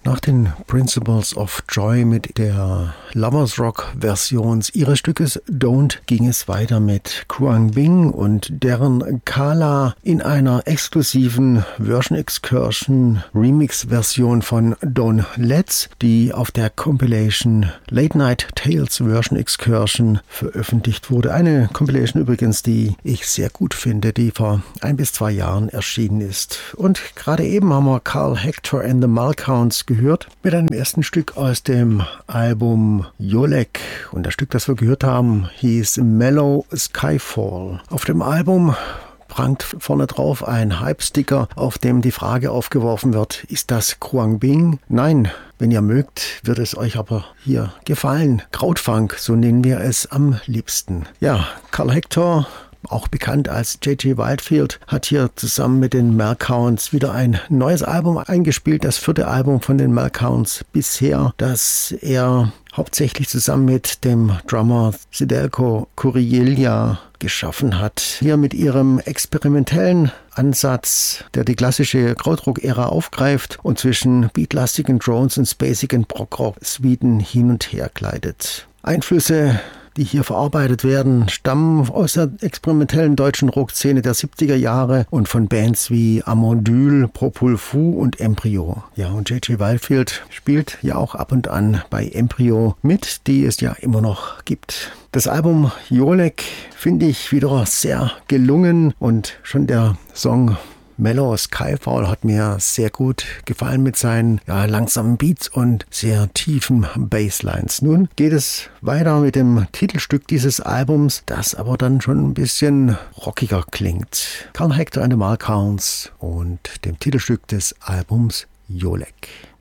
Nach den Principles of Joy mit der Lovers Rock Version ihres Stückes Don't ging es weiter mit Quang Bing und deren Kala in einer exklusiven Version Excursion Remix Version von Don Letts, die auf der Compilation Late Night Tales Version Excursion veröffentlicht wurde. Eine Compilation übrigens, die ich sehr gut finde, die vor 1 bis 2 Jahren erschienen ist. Und gerade eben haben wir Carl Hector and the Malcounts gehört mit einem ersten Stück aus dem Album Jolek. Und das Stück, das wir gehört haben, hieß Mellow Skyfall. Auf dem Album prangt vorne drauf ein Hype-Sticker, auf dem die Frage aufgeworfen wird, ist das Quang Bing? Nein, wenn ihr mögt, wird es euch aber hier gefallen. Krautfunk, so nennen wir es am liebsten. Ja, Carl Hector, auch bekannt als J.J. Whitefield, hat hier zusammen mit den Malcounts wieder ein neues Album eingespielt, das 4. Album von den Malcounts bisher, das er hauptsächlich zusammen mit dem Drummer Sidelko Kurielja geschaffen hat. Hier mit ihrem experimentellen Ansatz, der die klassische Krautrock-Ära aufgreift und zwischen beatlastigen Drones und spacigen Prog-Rock-Suiten hin und her gleitet. Einflüsse, die hier verarbeitet werden, stammen aus der experimentellen deutschen Rockszene der 70er Jahre und von Bands wie Amondyl, Propul Fu und Embryo. Ja, und J.J. Whitefield spielt ja auch ab und an bei Embryo mit, die es ja immer noch gibt. Das Album Jolek finde ich wieder sehr gelungen und schon der Song Mellow Skyfall hat mir sehr gut gefallen mit seinen langsamen Beats und sehr tiefen Basslines. Nun geht es weiter mit dem Titelstück dieses Albums, das aber dann schon ein bisschen rockiger klingt. Carl Hector and the Malcounts und dem Titelstück des Albums Jolek.